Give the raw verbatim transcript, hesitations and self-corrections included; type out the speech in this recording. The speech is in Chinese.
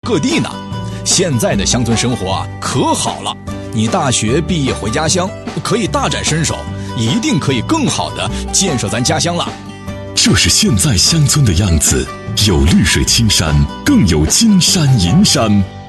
各地呢。现在的乡村生活啊，可好了！你大学毕业回家乡，可以大展身手，一定可以更好的建设咱家乡了。 这是现在乡村的样子，有绿水青山，更有金山银山。